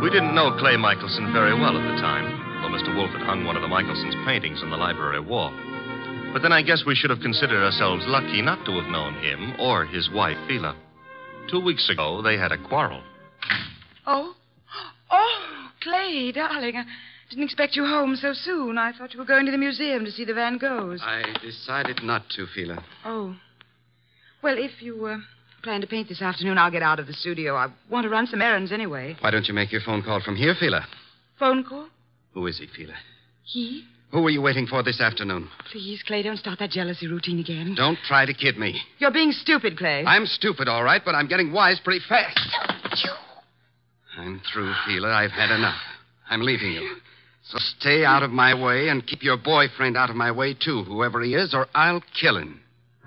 We didn't know Clay Michelson very well at the time, though Mr. Wolfe had hung one of the Michelsons' paintings on the library wall. But then I guess we should have considered ourselves lucky not to have known him or his wife, Phila. 2 weeks ago, they had a quarrel. Oh, Clay, darling, I didn't expect you home so soon. I thought you were going to the museum to see the Van Goghs. I decided not to, Phila. Oh. Well, if you plan to paint this afternoon, I'll get out of the studio. I want to run some errands anyway. Why don't you make your phone call from here, Phila? Phone call? Who is he, Phila? He? Who were you waiting for this afternoon? Please, Clay, don't start that jealousy routine again. Don't try to kid me. You're being stupid, Clay. I'm stupid, all right, but I'm getting wise pretty fast. I'm through, Phila. I've had enough. I'm leaving you. So stay out of my way and keep your boyfriend out of my way, too, whoever he is, or I'll kill him.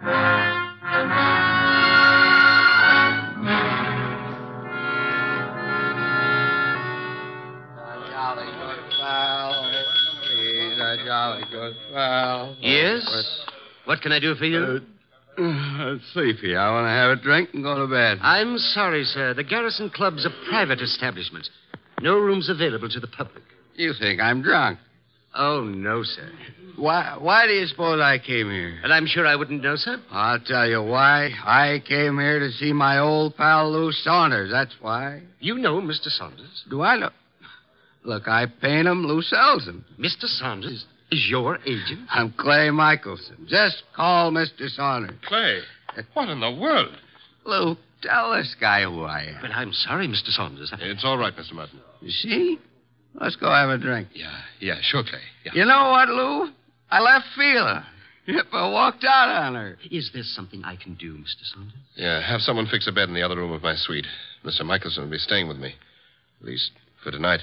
Yes? What can I do for you? Sleepy. I want to have a drink and go to bed. I'm sorry, sir. The Garrison Club's a private establishment. No rooms available to the public. You think I'm drunk? Oh, no, sir. Why do you suppose I came here? And I'm sure I wouldn't know, sir. I'll tell you why. I came here to see my old pal Lou Saunders. That's why. You know Mr. Saunders. Do I know? Look, I paint him. Lou sells them. Mr. Saunders is your agent? I'm Clay Michelson. Just call Mr. Saunders. Clay, what in the world? Lou, tell this guy who I am. But I'm sorry, Mr. Saunders. It's all right, Mr. Martin. You see? Let's go have a drink. Yeah, sure, Clay. Yeah. You know what, Lou? I left Phila. Yep, I walked out on her. Is there something I can do, Mr. Saunders? Yeah, have someone fix a bed in the other room of my suite. Mr. Michelson will be staying with me. At least for tonight.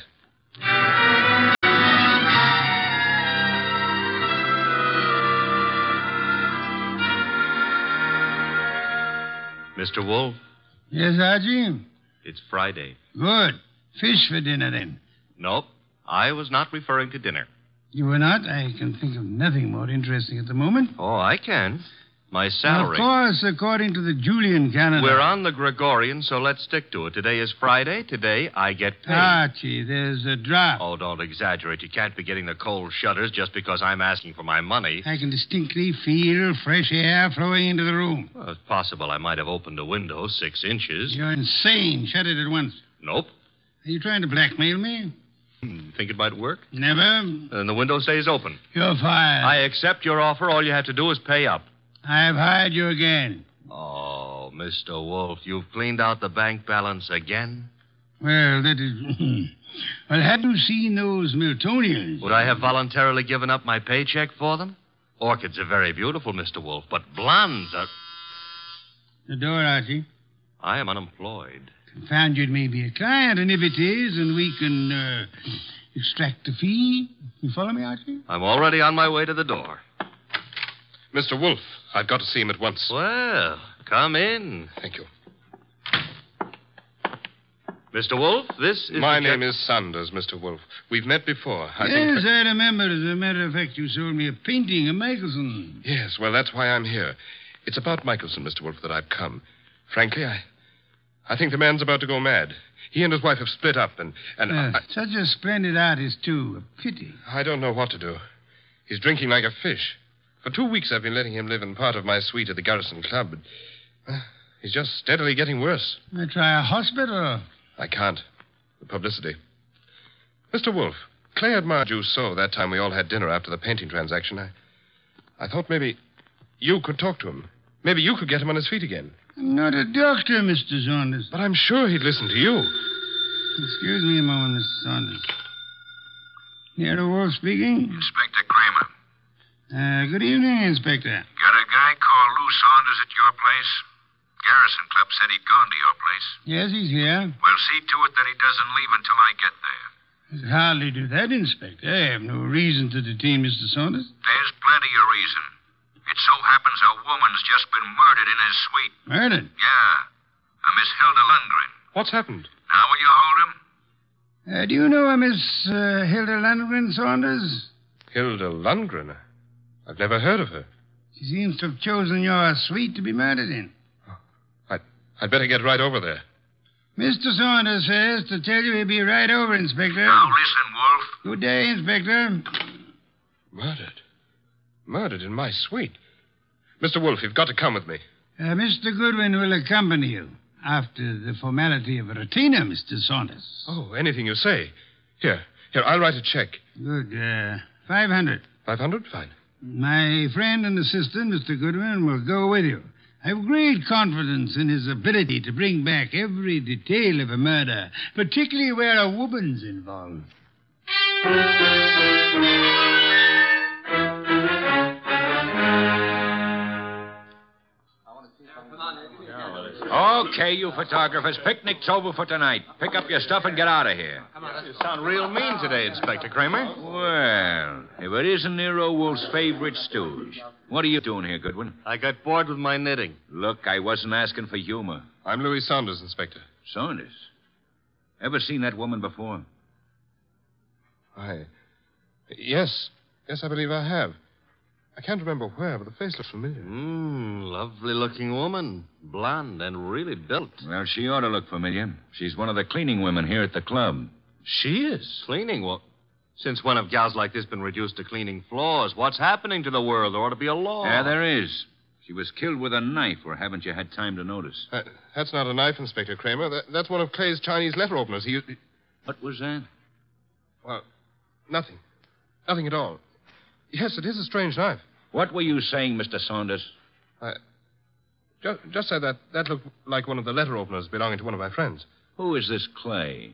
Mr. Wolfe? Yes, Archie? It's Friday. Good. Fish for dinner, then. Nope. I was not referring to dinner. You were not? I can think of nothing more interesting at the moment. Oh, I can. My salary. Of course, according to the Julian calendar. We're on the Gregorian, so let's stick to it. Today is Friday. Today I get paid. Archie, there's a draft. Oh, don't exaggerate. You can't be getting the cold shutters just because I'm asking for my money. I can distinctly feel fresh air flowing into the room. Well, it's possible I might have opened a window 6 inches. You're insane. Shut it at once. Nope. Are you trying to blackmail me? Think it might work? Never. And the window stays open. You're fired. I accept your offer. All you have to do is pay up. I've hired you again. Oh, Mr. Wolfe, you've cleaned out the bank balance again? Well, that is... Well, have you seen those Miltonians? Would I have voluntarily given up my paycheck for them? Orchids are very beautiful, Mr. Wolfe, but blondes are... The door, Archie. I am unemployed. Found you'd maybe a client, and if it is, and we can extract a fee. You follow me, Archie? I'm already on my way to the door. Mr. Wolfe, I've got to see him at once. Well, come in. Thank you. Mr. Wolfe, this is... My name is Saunders, Mr. Wolfe. We've met before. I remember. As a matter of fact, you sold me a painting of Michelson. Yes, well, that's why I'm here. It's about Michelson, Mr. Wolfe, that I've come. Frankly, I think the man's about to go mad. He and his wife have split up, and such a splendid artist, too. A pity. I don't know what to do. He's drinking like a fish. For 2 weeks, I've been letting him live in part of my suite at the Garrison Club, but he's just steadily getting worse. I try a hospital. I can't. The publicity. Mr. Wolfe, Clay admired you so that time we all had dinner after the painting transaction. I thought maybe you could talk to him. Maybe you could get him on his feet again. I'm not a doctor, Mr. Saunders. But I'm sure he'd listen to you. Excuse me a moment, Mr. Saunders. Here, Wolfe speaking. Inspector Kramer. Good evening, Inspector. Got a guy called Lou Saunders at your place? Garrison Club said he'd gone to your place. Yes, he's here. Well, see to it that he doesn't leave until I get there. I'd hardly do that, Inspector. I have no reason to detain Mr. Saunders. There's plenty of reason. It so happens a woman's just been murdered in his suite. Murdered? Yeah. A Miss Hilda Lundgren. What's happened? Now will you hold him? Do you know a Miss Hilda Lundgren, Saunders? Hilda Lundgren? I've never heard of her. She seems to have chosen your suite to be murdered in. I'd better get right over there. Mr. Saunders says to tell you he'll be right over, Inspector. Now listen, Wolf. Good day, Inspector. Murdered. Murdered in my suite. Mr. Wolf, you've got to come with me. Mr. Goodwin will accompany you after the formality of a retainer, Mr. Saunders. Oh, anything you say. Here, I'll write a check. Good. 500. 500? Fine. My friend and assistant, Mr. Goodwin, will go with you. I have great confidence in his ability to bring back every detail of a murder, particularly where a woman's involved. Okay, you photographers, picnic's over for tonight. Pick up your stuff and get out of here. You sound real mean today, Inspector Kramer. Well, if it isn't Nero Wolf's favorite stooge. What are you doing here, Goodwin? I got bored with my knitting. Look, I wasn't asking for humor. I'm Louis Saunders, Inspector. Saunders? Ever seen that woman before? Yes, I believe I have. I can't remember where, but the face looks familiar. Lovely-looking woman. Blonde and really built. Well, she ought to look familiar. She's one of the cleaning women here at the club. She is? Cleaning? Well, since when have gals like this been reduced to cleaning floors? What's happening to the world? There ought to be a law. Yeah, there is. She was killed with a knife, or haven't you had time to notice? That's not a knife, Inspector Kramer. That's one of Clay's Chinese letter openers. What was that? Well, nothing. Nothing at all. Yes, it is a strange knife. What were you saying, Mr. Saunders? Just said that looked like one of the letter openers belonging to one of my friends. Who is this Clay?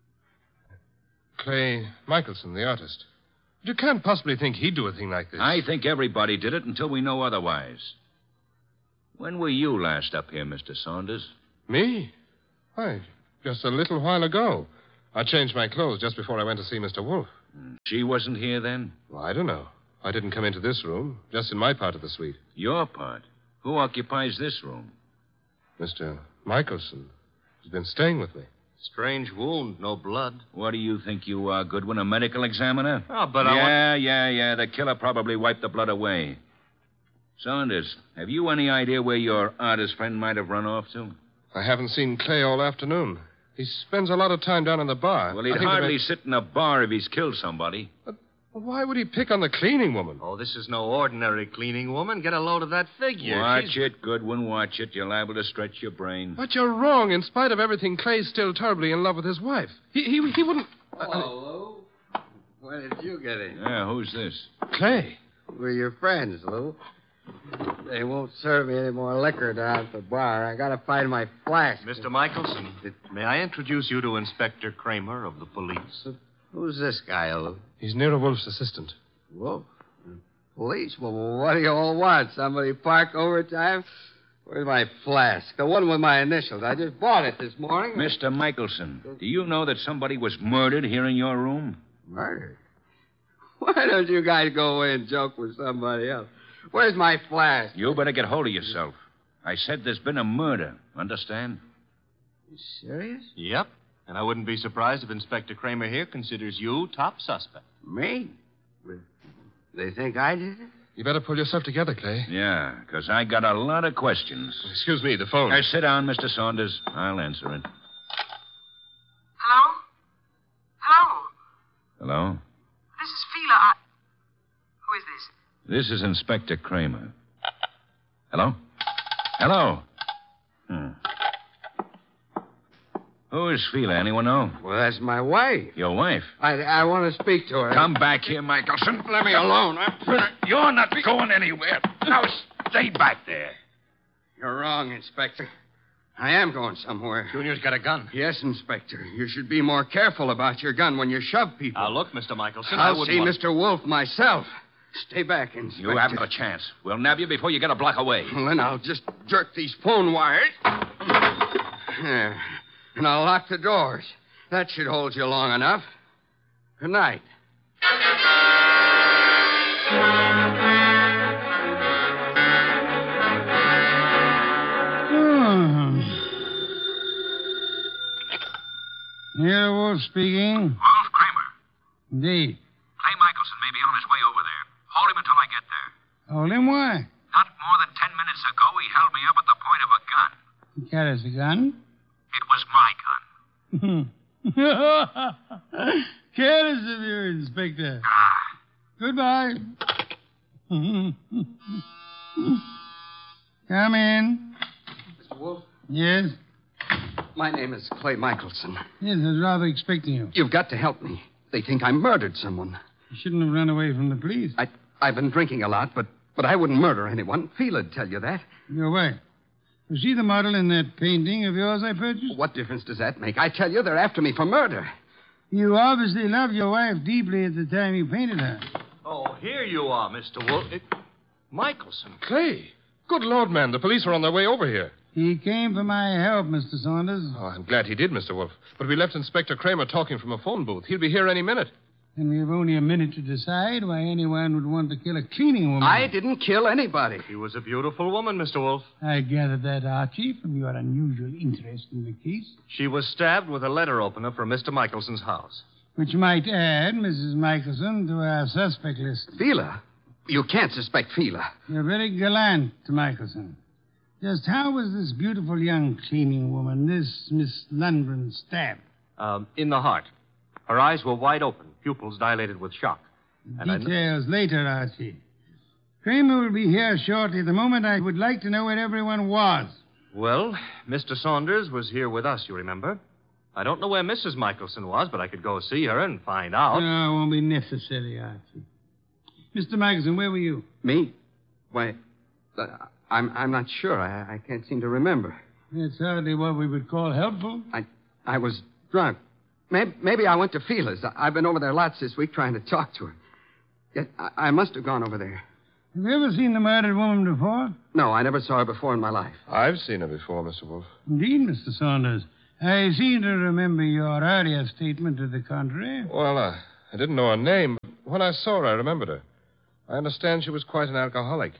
Clay Michelson, the artist. You can't possibly think he'd do a thing like this. I think everybody did it until we know otherwise. When were you last up here, Mr. Saunders? Me? Why, just a little while ago. I changed my clothes just before I went to see Mr. Wolf. She wasn't here then? Well, I don't know. I didn't come into this room, just in my part of the suite. Your part? Who occupies this room? Mr. Michelson. He's been staying with me. Strange wound, no blood. What do you think you are, Goodwin, a medical examiner? Oh, but Yeah. The killer probably wiped the blood away. Saunders, have you any idea where your artist friend might have run off to? I haven't seen Clay all afternoon. He spends a lot of time down in the bar. Well, he'd hardly sit in a bar if he's killed somebody. Why would he pick on the cleaning woman? Oh, this is no ordinary cleaning woman. Get a load of that figure. Watch it, Goodwin, watch it. You're liable to stretch your brain. But you're wrong. In spite of everything, Clay's still terribly in love with his wife. He wouldn't... Hello, Lou. Where did you get in? Yeah, who's this? Clay. We're your friends, Lou. They won't serve me any more liquor down at the bar. I gotta find my flask. Mr. Michelson, may I introduce you to Inspector Kramer of the police? Who's this guy, Lou? He's Nero Wolf's assistant. Wolf? Police? Well, what do you all want? Somebody park overtime? Where's my flask? The one with my initials. I just bought it this morning. Mr. Michelson, do you know that somebody was murdered here in your room? Murdered? Why don't you guys go away and joke with somebody else? Where's my flask? You better get hold of yourself. I said there's been a murder. Understand? You serious? Yep. And I wouldn't be surprised if Inspector Kramer here considers you top suspect. Me? They think I did it? You better pull yourself together, Clay. Yeah, because I got a lot of questions. Excuse me, the phone. Now, sit down, Mr. Saunders. I'll answer it. Hello? Hello? Hello? This is Fila. Who is this? This is Inspector Kramer. Hello? Hello? Who is Fila? Anyone know? Well, that's my wife. Your wife? I want to speak to her. Come back here, Michelson. Let me alone. You're not going anywhere. Now, stay back there. You're wrong, Inspector. I am going somewhere. Junior's got a gun. Yes, Inspector. You should be more careful about your gun when you shove people. Now, look, Mr. Michelson, I'll see Mr. Wolf myself. Stay back, Inspector. You haven't a chance. We'll nab you before you get a block away. Well, then I'll just jerk these phone wires. There. And I'll lock the doors. That should hold you long enough. Good night. Here, Wolf speaking. Wolf Kramer. Indeed. Clay Michelson may be on his way over there. Hold him until I get there. Hold him, why? Not more than 10 minutes ago, he held me up at the point of a gun. He carries a gun. It was my gun. Careless of you, Inspector. Goodbye. Come in. Mr. Wolf, Yes? my name is Clay Michelson. Yes, I was rather expecting you. You've got to help me. They think I murdered someone. You shouldn't have run away from the police. I've been drinking a lot, but I wouldn't murder anyone. Fela'd tell you that. Your wife. Was she the model in that painting of yours I purchased? What difference does that make? I tell you, they're after me for murder. You obviously loved your wife deeply at the time you painted her. Oh, here you are, Mr. Wolf. Michelson. Clay. Good Lord, man. The police are on their way over here. He came for my help, Mr. Saunders. Oh, I'm glad he did, Mr. Wolf. But we left Inspector Kramer talking from a phone booth. He'll be here any minute. And we have only a minute to decide why anyone would want to kill a cleaning woman. I didn't kill anybody. She was a beautiful woman, Mr. Wolf. I gathered that, Archie, from your unusual interest in the case. She was stabbed with a letter opener from Mr. Michelson's house. Which might add Mrs. Michelson to our suspect list. Fela? You can't suspect Fela. You're very gallant, Michelson. Just how was this beautiful young cleaning woman, this Miss Lundgren, stabbed? In the heart. Her eyes were wide open, pupils dilated with shock. And Details later, Archie. Kramer will be here shortly. The moment I would like to know where everyone was. Well, Mr. Saunders was here with us, you remember. I don't know where Mrs. Michelson was, but I could go see her and find out. No, it won't be necessary, Archie. Mr. Michelson, where were you? Me? Why, I'm not sure. I can't seem to remember. That's hardly what we would call helpful. I was drunk. Maybe I went to Fela's. I've been over there lots this week trying to talk to her. Yet I must have gone over there. Have you ever seen the murdered woman before? No, I never saw her before in my life. I've seen her before, Mr. Wolf. Indeed, Mr. Saunders. I seem to remember your earlier statement to the contrary. Well, I didn't know her name, but when I saw her, I remembered her. I understand she was quite an alcoholic.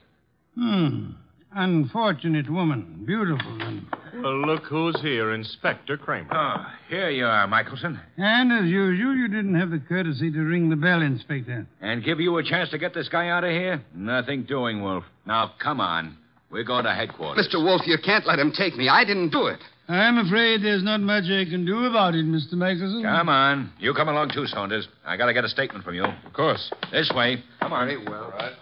Unfortunate woman. Beautiful and... Well, look who's here, Inspector Kramer. Oh, here you are, Michelson. And as usual, you didn't have the courtesy to ring the bell, Inspector. And give you a chance to get this guy out of here? Nothing doing, Wolf. Now, come on. We're going to headquarters. Mr. Wolf, you can't let him take me. I didn't do it. I'm afraid there's not much I can do about it, Mr. Michelson. Come on. You come along too, Saunders. I got to get a statement from you. Of course. This way. Come on. Very well. All right.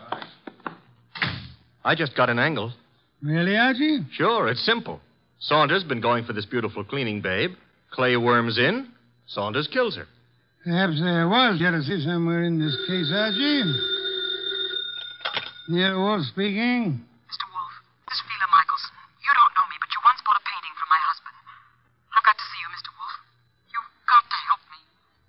I just got an angle. Really, Archie? Sure, it's simple. Saunders been going for this beautiful cleaning babe. Clay worms in. Saunders kills her. Perhaps there was jealousy somewhere in this case, Archie. Yeah, Wolf speaking. Mr. Wolf, this is Fela Michelson. You don't know me, but you once bought a painting from my husband. I've got to see you, Mr. Wolf. You've got to help me.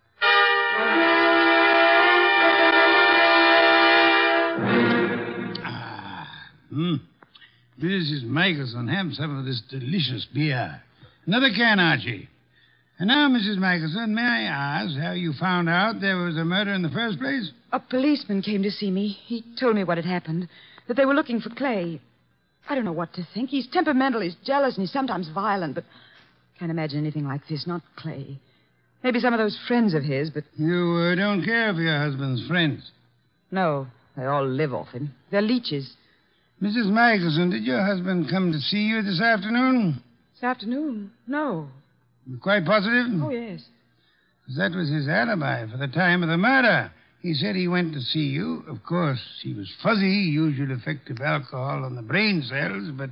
Mrs. Michelson, have some of this delicious beer. Another can, Archie. And now, Mrs. Michelson, may I ask how you found out there was a murder in the first place? A policeman came to see me. He told me what had happened, that they were looking for Clay. I don't know what to think. He's temperamental, he's jealous, and he's sometimes violent, but can't imagine anything like this, not Clay. Maybe some of those friends of his, but... You don't care for your husband's friends? No, they all live off him. They're leeches. Mrs. Michelson, did your husband come to see you this afternoon? This afternoon? No. You're quite positive? Oh, yes. 'Cause that was his alibi for the time of the murder. He said he went to see you. Of course, he was fuzzy, usual effect of alcohol on the brain cells, but...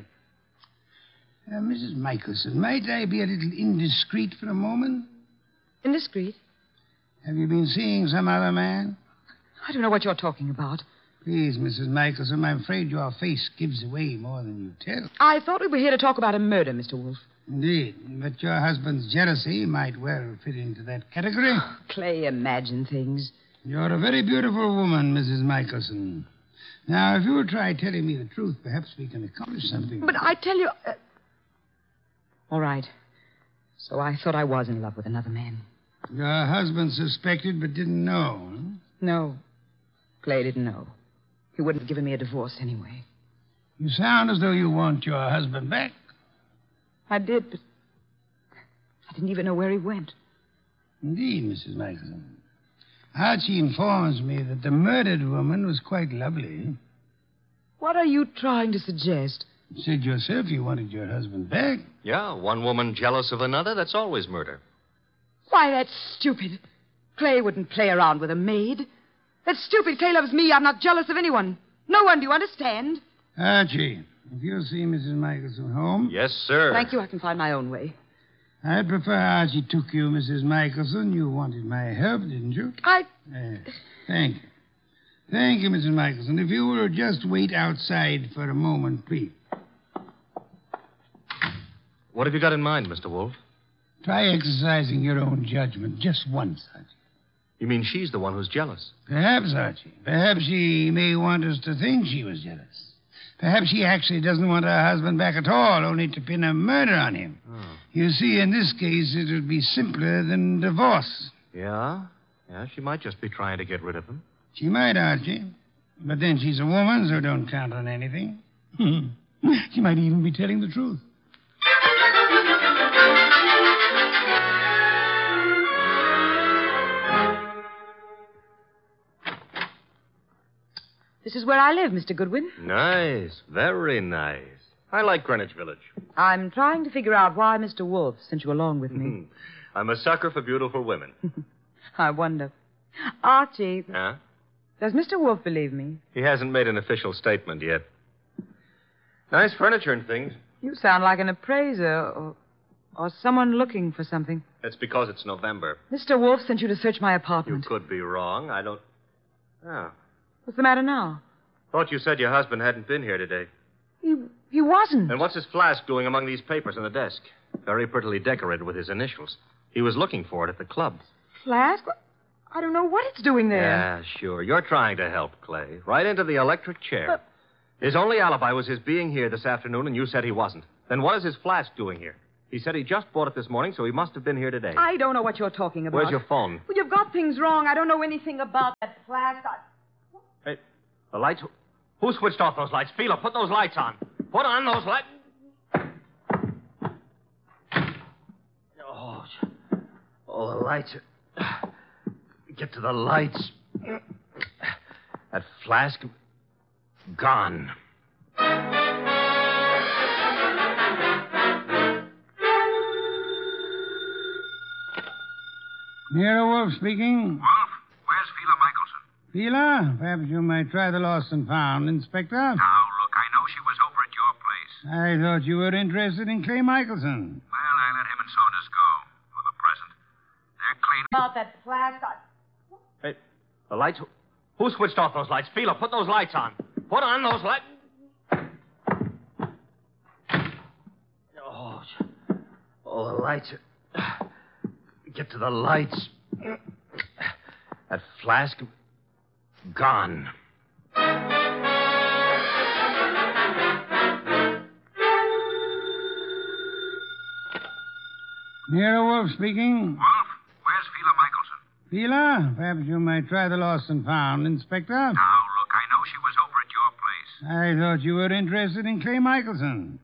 Mrs. Michelson, might I be a little indiscreet for a moment? Indiscreet? Have you been seeing some other man? I don't know what you're talking about. Please, Mrs. Michelson, I'm afraid your face gives away more than you tell. I thought we were here to talk about a murder, Mr. Wolf. Indeed, but your husband's jealousy might well fit into that category. Clay, imagine things. You're a very beautiful woman, Mrs. Michelson. Now, if you'll try telling me the truth, perhaps we can accomplish something. But I tell you... All right. So I thought I was in love with another man. Your husband suspected but didn't know. Huh? No. Clay didn't know. He wouldn't have given me a divorce anyway. You sound as though you want your husband back. I did, but I didn't even know where he went. Indeed, Mrs. Michelson. Archie informs me that the murdered woman was quite lovely. What are you trying to suggest? You said yourself you wanted your husband back. Yeah, one woman jealous of another, that's always murder. Why, that's stupid. Clay wouldn't play around with a maid. That's stupid. Clay loves me. I'm not jealous of anyone. No one, do you understand? Archie, if you'll see Mrs. Michelson home. Yes, sir. Thank you. I can find my own way. I'd prefer Archie took you, Mrs. Michelson. You wanted my help, didn't you? Thank you. Thank you, Mrs. Michelson. If you will just wait outside for a moment, please. What have you got in mind, Mr. Wolf? Try exercising your own judgment just once, Archie. You mean she's the one who's jealous? Perhaps, Archie. Perhaps she may want us to think she was jealous. Perhaps she actually doesn't want her husband back at all, only to pin a murder on him. Oh. You see, in this case, it would be simpler than divorce. Yeah? Yeah, she might just be trying to get rid of him. She might, Archie. But then she's a woman, so don't count on anything. She might even be telling the truth. This is where I live, Mr. Goodwin. Nice. Very nice. I like Greenwich Village. I'm trying to figure out why Mr. Wolf sent you along with me. I'm a sucker for beautiful women. I wonder. Archie, Huh? does Mr. Wolf believe me? He hasn't made an official statement yet. Nice furniture and things. You sound like an appraiser or someone looking for something. That's because it's November. Mr. Wolf sent you to search my You apartment. could be wrong. I don't... Oh. What's the matter now? Thought you said your husband hadn't been here today. He wasn't. And what's his flask doing among these papers on the desk? Very prettily decorated with his initials. He was looking for it at the club. Flask? I don't know what it's doing there. Yeah, sure. You're trying to help, Clay. Right into the electric chair. But- His only alibi was his being here this afternoon, and you said he wasn't. Then what is his flask doing here? He said he just bought it this morning, so he must have been here today. I don't know what you're talking about. Where's your phone? Well, you've got things wrong. I don't know anything about that flask. Hey, the lights... Who switched off those lights? Fila, put those lights on. Put on those lights. Oh, the lights. Get to the lights. That flask. Gone. Nero Wolf speaking. Wolf, where's Fila Michelson? Fila, perhaps you might try the lost and found, Inspector. Now, look, I know she was over at your place. I thought you were interested in Clay Michelson. Well, I let him and Saunders go for the present. They're cleaning. About that flask. Hey, the lights. Who switched off those lights? Fila, put those lights on. Put on those lights. Oh, the lights. Get to the lights. That flask. Gone. Nero Wolf speaking. Wolf, where's Fila Michelson? Fila, perhaps you might try the lost and found, Inspector. Now, look, I know she was over at your place. I thought you were interested in Clay Michelson.